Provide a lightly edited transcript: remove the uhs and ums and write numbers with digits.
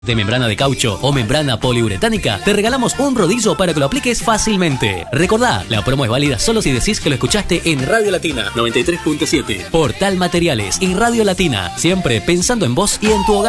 de membrana de caucho o membrana poliuretánica, te regalamos un rodillo para que lo apliques fácilmente. Recordá, la promo es válida solo si decís que lo escuchaste en Radio Latina 93.7. Portal Materiales y Radio Latina, siempre pensando en vos y en tu hogar.